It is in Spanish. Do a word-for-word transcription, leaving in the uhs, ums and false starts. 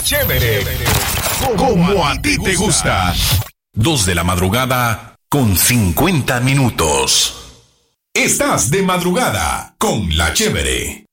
Chévere. Como a ti te gusta. Dos de la madrugada con cincuenta minutos. Estás de madrugada con La Chévere.